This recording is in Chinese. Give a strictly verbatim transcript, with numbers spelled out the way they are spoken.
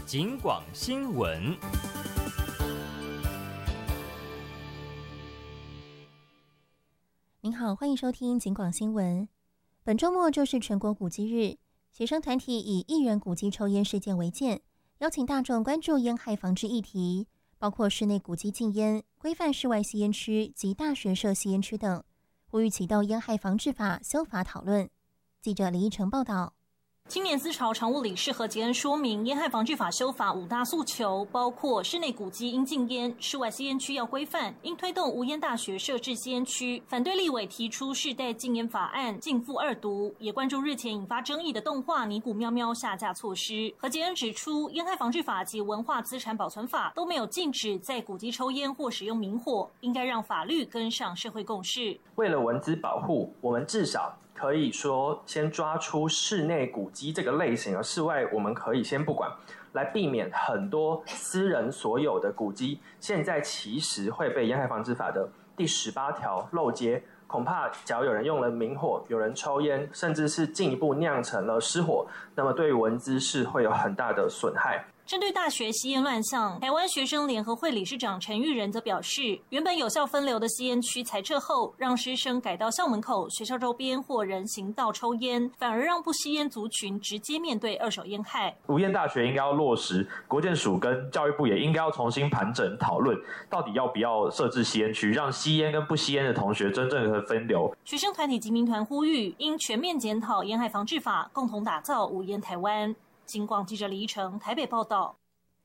警广新闻。 您好，欢迎收听警广新闻。本周末就是全国古迹日，学生团体以艺人古迹抽烟事件为鉴，邀请大众关注烟害防治议题，包括室内古迹禁烟、规范室外吸烟区及大学设吸烟区等，呼吁启动烟害防治法修法讨论。记者李依晨报道。 青年思潮常务理事何杰恩说明，烟害防治法修法五大诉求，包括室内古迹应禁烟，室外吸烟区要规范，应推动无烟大学设置吸烟区。反对立委提出世代禁烟法案逕付二读，也关注日前引发争议的动画《尼古喵喵》下架措施。何杰恩指出，烟害防治法及文化资产保存法都没有禁止在古迹抽烟或使用明火，应该让法律跟上社会共识。 为了文资保护，我们至少可以说先抓出室内古迹这个类型，而室外我们可以先不管，来避免很多私人所有的古迹现在其实会被烟害防治法的第十八条漏接。恐怕假如有人用了明火，有人抽烟，甚至是进一步酿成了失火，那么对于文资是会有很大的损害。 针对大学吸烟乱象，台湾学生联合会理事长陈玉仁则表示，原本有效分流的吸烟区裁撤后，让师生改到校门口、学校周边或人行道抽烟，反而让不吸烟族群直接面对二手烟害。 无烟大学应该要落实，国健署跟教育部也应该要重新盘整讨论，到底要不要设置吸烟区，让吸烟跟不吸烟的同学真正的分流。 学生团体及民团呼吁，应全面检讨烟害防治法，共同打造无烟台湾。警广记者李依晨台北报道。